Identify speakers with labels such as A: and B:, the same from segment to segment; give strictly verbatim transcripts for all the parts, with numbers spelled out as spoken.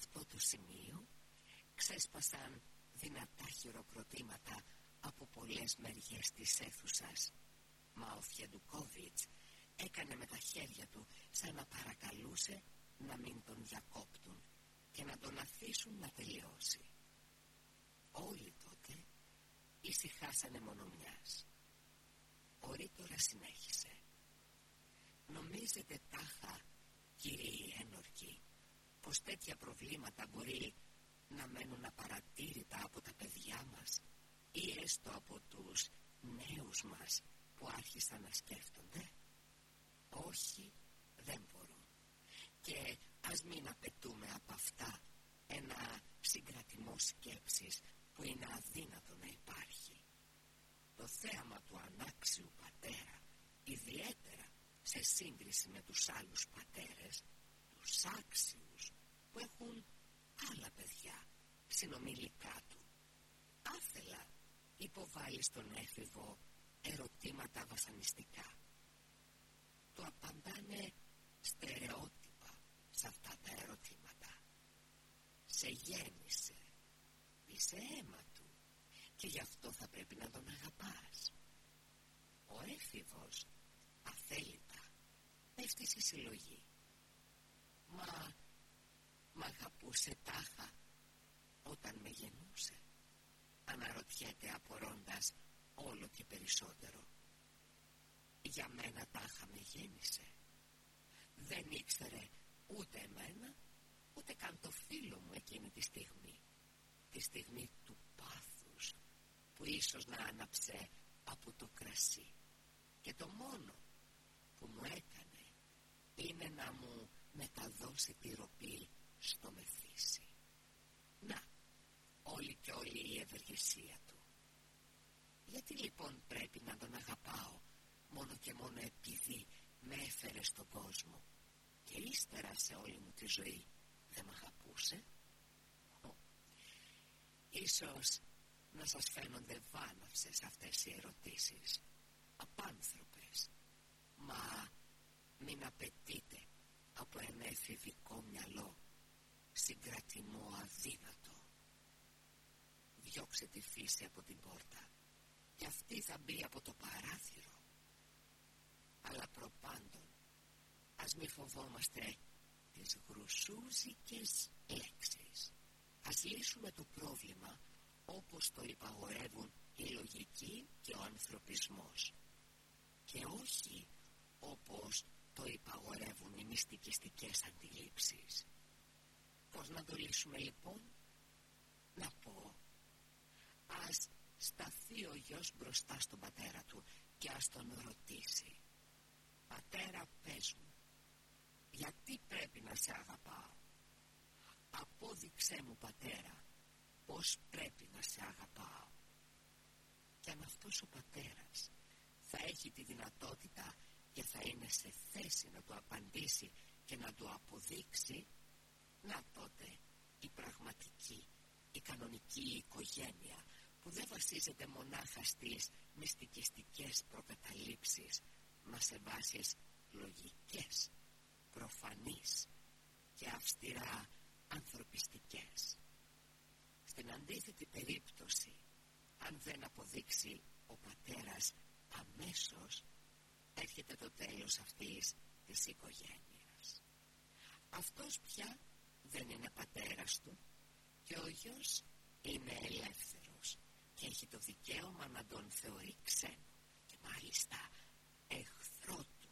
A: αυτό το σημείο ξέσπασαν δυνατά χειροκροτήματα από πολλές μεριές της αίθουσας, μα ο Φιεντουκόβιτς έκανε με τα χέρια του σαν να παρακαλούσε να μην τον διακόπτουν και να τον αφήσουν να τελειώσει. Όλοι τότε ησυχάσανε μόνο μιας. Ο ρήτορας συνέχισε. «Νομίζετε τάχα, κύριοι ένορκοι, πως τέτοια προβλήματα μπορεί να μένουν απαρατήρητα από τα παιδιά μας ή έστω από τους νέους μας που άρχισαν να σκέφτονται? Όχι, δεν μπορούν. Και ας μην απαιτούμε από αυτά ένα συγκρατημό σκέψης που είναι αδύνατο να υπάρχει. Το θέαμα του ανάξιου πατέρα, ιδιαίτερα σε σύγκριση με τους άλλους πατέρες, τους άξιους που έχουν άλλα παιδιά συνομιλικά του, άθελα υποβάλλει στον έφηβο ερωτήματα βασανιστικά. Του απαντάνε στερεότυπα σε αυτά τα ερωτήματα. Σε γέννησε, είσαι αίμα του και γι' αυτό θα πρέπει να τον αγαπάς. Ο έφηβος αθέλητα πέφτει στη συλλογή. Μα μ' αγαπούσε τάχα όταν με γεννούσε? Αναρωτιέται απορώντας όλο και περισσότερο. Για μένα τάχα με γέννησε. Δεν ήξερε ούτε εμένα, ούτε καν το φίλο μου εκείνη τη στιγμή. Τη στιγμή του πάθους που ίσως να άναψε από το κρασί. Και το μόνο που μου έκανε είναι να μου μεταδώσει τη ροπή στο μεθύσι. Να, όλη και όλη η ευεργεσία του. Γιατί λοιπόν πρέπει να τον αγαπάω μόνο και μόνο επειδή με έφερε στον κόσμο και ύστερα σε όλη μου τη ζωή δεν μ' αγαπούσε? Ο, ίσως να σας φαίνονται βάναυσες αυτές οι ερωτήσεις, απάνθρωπες, μα μην απαιτείτε από ένα εφηβικό μυαλό συγκρατημό αδύνατο. Διώξε τη φύση από την πόρτα και αυτή θα μπει από το παράθυρο. Αλλά προπάντων ας μη φοβόμαστε τις γρουσούζικες λέξεις. Ας λύσουμε το πρόβλημα όπως το υπαγορεύουν η λογική και ο ανθρωπισμός και όχι όπως το υπαγορεύουν οι μυστικιστικές αντιλήψεις. Πώς να το λύσουμε λοιπόν? Να πω, ας σταθεί ο γιος μπροστά στον πατέρα του και ας τον ρωτήσει. Πατέρα, πες μου, γιατί πρέπει να σε αγαπάω? Απόδειξέ μου, πατέρα, πώς πρέπει να σε αγαπάω. Και αν αυτός ο πατέρας θα έχει τη δυνατότητα και θα είναι σε θέση να του απαντήσει και να του αποδείξει, να τότε η πραγματική, η κανονική οικογένεια που δεν βασίζεται μονάχα στις μυστικιστικές προκαταλήψεις, μα σε βάσεις λογικές, προφανείς και αυστηρά ανθρωπιστικές. Στην αντίθετη περίπτωση, αν δεν αποδείξει ο πατέρας αμέσως, έρχεται το τέλος αυτής της οικογένειας. Αυτός πια δεν είναι πατέρας του και ο γιος είναι ελεύθερος και έχει το δικαίωμα να τον θεωρεί ξένο και μάλιστα εχθρό του.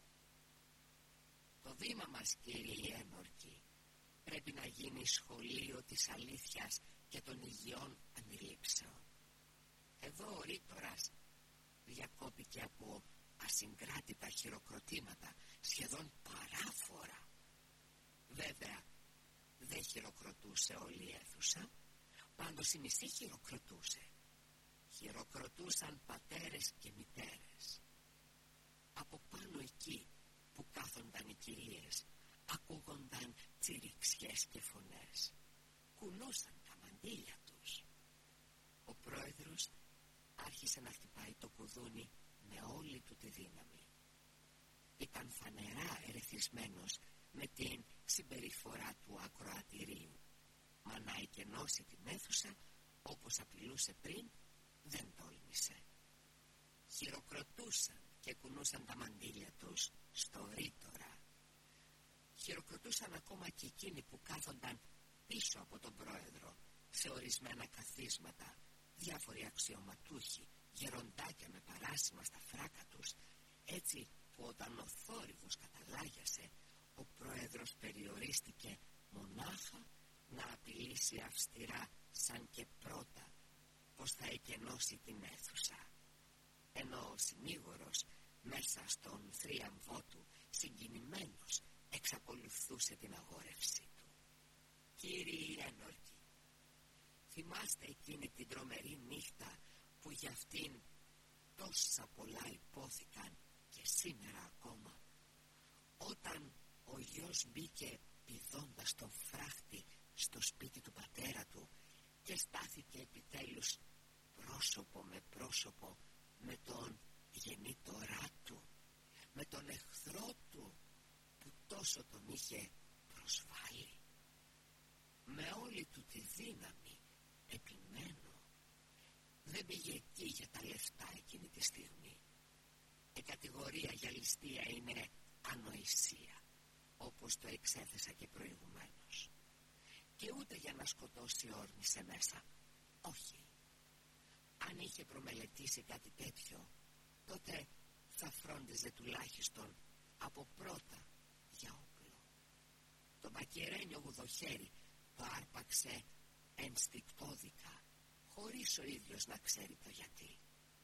A: Το βήμα μας, κύριοι ένορκοι, πρέπει να γίνει σχολείο της αλήθειας και των υγιών αντιλήψεων. Εδώ ο ρήτορας διακόπηκε από ασυγκράτητα χειροκροτήματα, σχεδόν παράφορα. Βέβαια, δεν χειροκροτούσε όλη η αίθουσα, πάντως η μισή χειροκροτούσε. Χειροκροτούσαν πατέρες και μητέρες. Από πάνω εκεί που κάθονταν οι κυρίες, ακούγονταν τσιριξιές και φωνές. Κουνούσαν τα μαντήλια τους. Ο πρόεδρος άρχισε να χτυπάει το κουδούνι με όλη του τη δύναμη. Ήταν φανερά ερεθισμένος με την συμπεριφορά του ακροατηρίου εκενώσει την αίθουσα, όπως απειλούσε πριν, δεν τόλμησε. Χειροκροτούσαν και κουνούσαν τα μαντήλια τους στο ρήτορα. Χειροκροτούσαν ακόμα και εκείνοι που κάθονταν πίσω από τον πρόεδρο, σε ορισμένα καθίσματα, διάφοροι αξιωματούχοι, γεροντάκια με παράσημα στα φράκα τους, έτσι που όταν ο θόρυβος καταλάγιασε, ο πρόεδρος περιορίστηκε μονάχα να απειλήσει αυστηρά σαν και πρώτα πως θα εκενώσει την αίθουσα, ενώ ο συνήγορος μέσα στον θρίαμβό του συγκινημένος εξακολουθούσε την αγόρευσή του. Κύριοι ένορκοι, θυμάστε εκείνη την τρομερή νύχτα που για αυτήν τόσα πολλά υπόθηκαν και σήμερα ακόμα, όταν ο γιος μπήκε πηδώντας τον φράχτη στο σπίτι του πατέρα του και στάθηκε επιτέλους πρόσωπο με πρόσωπο με τον γεννήτορά του, με τον εχθρό του που τόσο τον είχε προσβάλει. Με όλη του τη δύναμη, επιμένω, δεν πήγε εκεί για τα λεφτά εκείνη τη στιγμή. Η κατηγορία για ληστεία είναι ανοησία, όπως το εξέθεσα και προηγουμένως. Και ούτε για να σκοτώσει όρμησε μέσα. Όχι. Αν είχε προμελετήσει κάτι τέτοιο, τότε θα φρόντιζε τουλάχιστον από πρώτα για όπλο. Το μπακερένιο γουδοχέρι το άρπαξε ενστικτόδικα, χωρίς ο ίδιος να ξέρει το γιατί.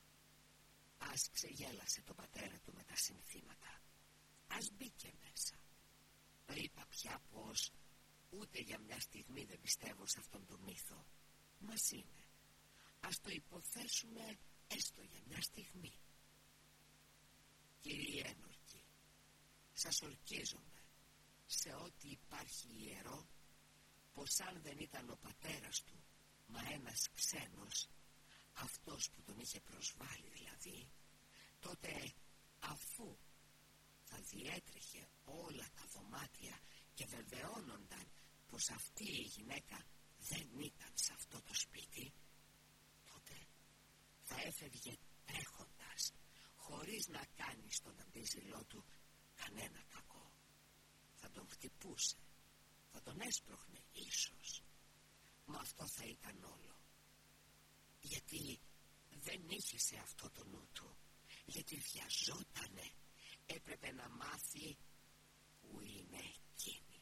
A: Ας ξεγέλασε τον πατέρα του με τα συνθήματα. Ας μπήκε μέσα. Το είπα πια πως ούτε για μια στιγμή δεν πιστεύω σε αυτόν τον μύθο. Μας είναι. Ας το υποθέσουμε έστω για μια στιγμή. Κύριοι ένορκοι, σας ορκίζομαι σε ό,τι υπάρχει ιερό, πως αν δεν ήταν ο πατέρας του, μα ένας ξένος, αυτός που τον είχε προσβάλει δηλαδή, τότε αφού θα διέτρεχε όλα τα δωμάτια και βεβαιώνονταν πως αυτή η γυναίκα δεν ήταν σε αυτό το σπίτι, τότε θα έφευγε τρέχοντας, χωρίς να κάνει στον αντίζηλό του κανένα κακό. Θα τον χτυπούσε, θα τον έσπροχνε ίσως, μα αυτό θα ήταν όλο. Γιατί δεν είχε σε αυτό το νου του, γιατί βιαζότανε, έπρεπε να μάθει που είναι εκείνη.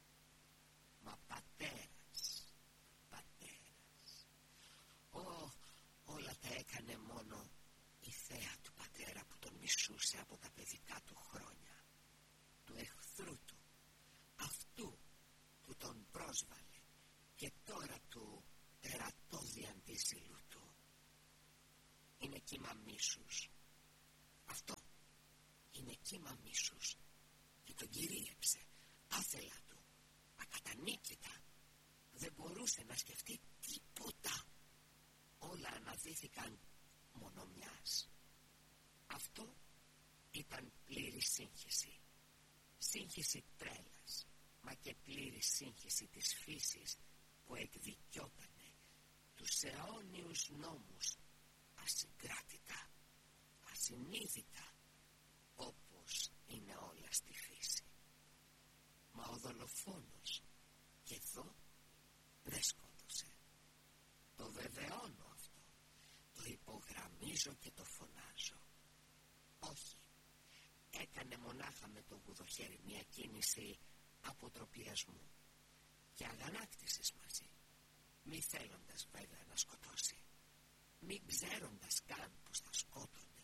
A: Μα πατέρας, πατέρας, Ω, όλα τα έκανε μόνο η θέα του πατέρα που τον μισούσε από τα παιδικά του χρόνια, του εχθρού του, αυτού που τον πρόσβαλε και τώρα του τερατώδη αντίζηλου του. Είναι κύμα μίσους. Αυτό είναι κύμα μίσους και τον κυρίεψε άθελα του, ακατανίκητα. Δεν μπορούσε να σκεφτεί τίποτα. Όλα αναδύθηκαν μόνο μιας. Αυτό ήταν πλήρη σύγχυση. Σύγχυση τρέλας, μα και πλήρη σύγχυση της φύσης που εκδικιότανε τους αιώνιους νόμους ασυγκράτητα, ασυνείδητα, όπως είναι όλα στη φύση. Μα ο δολοφόνος και εδώ δεν σκότωσε. Το βεβαιώνω αυτό, το υπογραμμίζω και το φωνάζω. Όχι, έκανε μονάχα με το γουδοχέρι μια κίνηση αποτροπιασμού και αγανάκτησης μαζί, μη θέλοντας βέβαια να σκοτώσει, μη ξέροντας καν πως θα σκότωνε.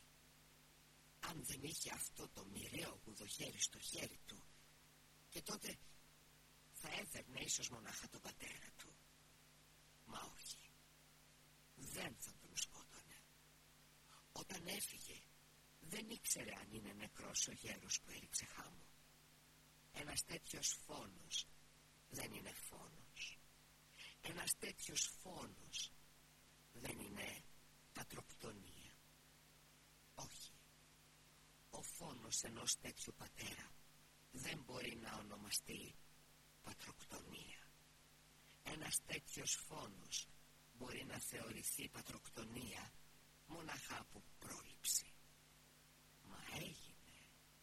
A: Αν δεν είχε αυτό το μοιραίο γουδοχέρι στο χέρι του, και τότε θα έφερνε ίσως μονάχα τον πατέρα του. Μα όχι, δεν θα τον σκότωνε. Όταν έφυγε, δεν ήξερε αν είναι νεκρός ο γέρος που έριξε χάμω. Ένας τέτοιος φόνος δεν είναι φόνος. Ένας τέτοιος φόνος δεν είναι πατροπτωνία. Όχι. Ο φόνος ενός τέτοιου πατέρα δεν μπορεί να ονομαστεί πατροκτονία. Ένας ένας τέτοιος φόνος μπορεί να θεωρηθεί πατροκτονία μοναχά από πρόληψη. Μα έγινε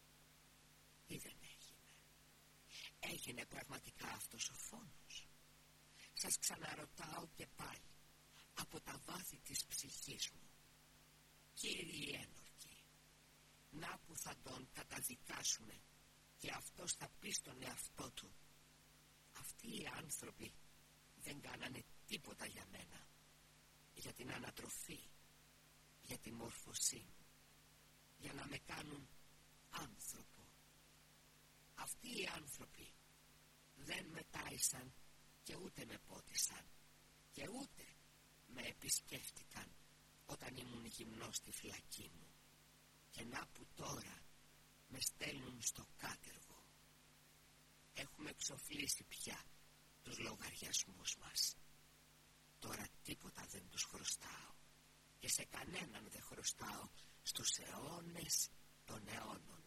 A: ή δεν έγινε? Έγινε πραγματικά αυτός ο φόνος? Σας ξαναρωτάω και πάλι από τα βάθη της ψυχής μου, κύριοι ένορκοι, να που θα τον καταδικάσουμε και αυτός θα πει στον εαυτό του, αυτοί οι άνθρωποι δεν κάνανε τίποτα για μένα, για την ανατροφή, για τη μόρφωσή μου, για να με κάνουν άνθρωπο. Αυτοί οι άνθρωποι δεν με τάισαν και ούτε με πότισαν και ούτε με επισκέφτηκαν όταν ήμουν γυμνός στη φυλακή μου, και να που τώρα με στέλνουν στο κάτεργο. Έχουμε εξοφλήσει πια τους λογαριασμούς μας. Τώρα τίποτα δεν τους χρωστάω και σε κανέναν δεν χρωστάω στους αιώνες των αιώνων.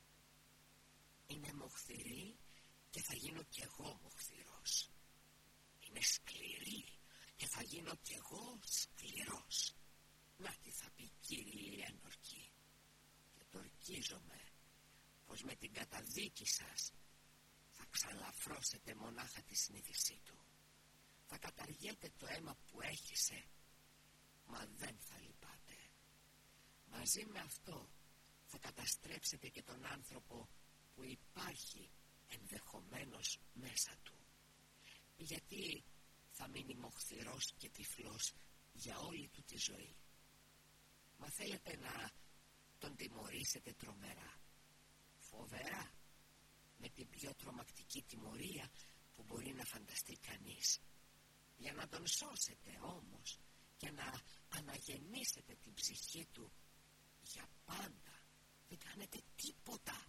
A: Είναι μοχθηρή και θα γίνω κι εγώ μοχθηρός. Είναι σκληρή και θα γίνω κι εγώ σκληρός. Να τι θα πει, κύριοι ένορκοι, και το ορκίζομαι πως με την καταδίκη σας θα ξαλαφρώσετε μονάχα τη συνείδησή του. Θα καταργέτε το αίμα που έχισε, μα δεν θα λυπάτε. Μαζί με αυτό θα καταστρέψετε και τον άνθρωπο που υπάρχει ενδεχομένως μέσα του, γιατί θα μείνει μοχθηρός και τυφλός για όλη του τη ζωή. Μα θέλετε να τον τιμωρήσετε τρομερά, φοβερά, με την πιο τρομακτική τιμωρία που μπορεί να φανταστεί κανείς, για να τον σώσετε όμως και να αναγεννήσετε την ψυχή του για πάντα. Δεν κάνετε τίποτα.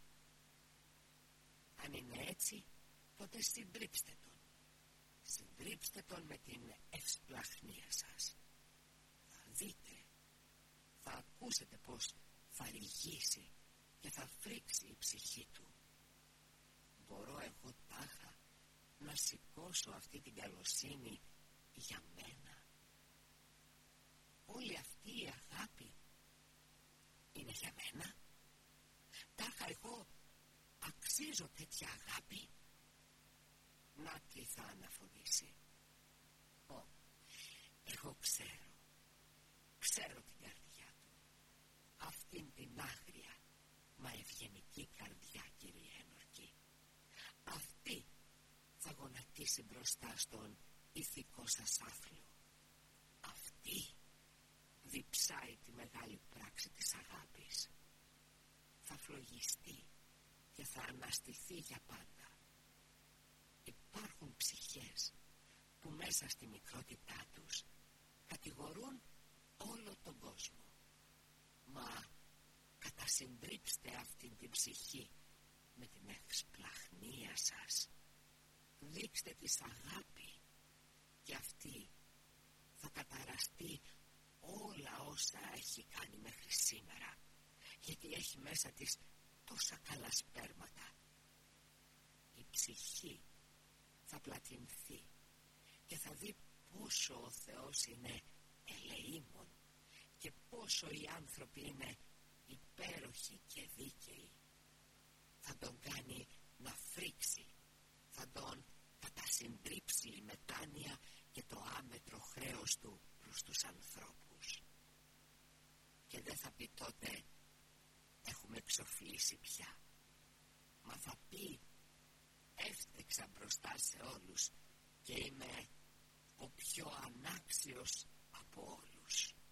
A: Αν είναι έτσι, τότε συντρίψτε τον. Συντρίψτε τον με την ευσπλαχνία σας. Θα δείτε, θα ακούσετε πως θα ρηγήσει και θα φρίξει η ψυχή του. Μπορώ εγώ τάχα να σηκώσω αυτή την καλοσύνη για μένα? Όλη αυτή η αγάπη είναι για μένα? Τάχα εγώ αξίζω τέτοια αγάπη? Να τι θα αναφωνήσει. Ω, εγώ ξέρω, ξέρω την καρδιά του, αυτήν την άγρια μα ευγενική καρδιά, κύριε ένορκη. Αυτή θα γονατίσει μπροστά στον ηθικό σας άθλιο. Αυτή διψάει τη μεγάλη πράξη της αγάπης. Θα φλογιστεί και θα αναστηθεί για πάντα. Υπάρχουν ψυχές που μέσα στη μικρότητά τους κατηγορούν όλο τον κόσμο. Μα κατασυντρίψτε αυτήν την ψυχή με την ευσπλαχνία σας. Δείξτε της αγάπη και αυτή θα καταραστεί όλα όσα έχει κάνει μέχρι σήμερα, γιατί έχει μέσα της τόσα καλά σπέρματα. Η ψυχή θα πλατινθεί και θα δει πόσο ο Θεός είναι ελεήμων και πόσο οι άνθρωποι είναι υπέροχοι και δίκαιοι. Θα τον κάνει να φρίξει, θα τον κατασυντρίψει η μετάνοια και το άμετρο χρέος του προς τους ανθρώπους. Και δεν θα πει τότε έχουμε εξοφλήσει πια, μα θα πει έφτεξα μπροστά σε όλους και είμαι ο πιο ανάξιος από όλους.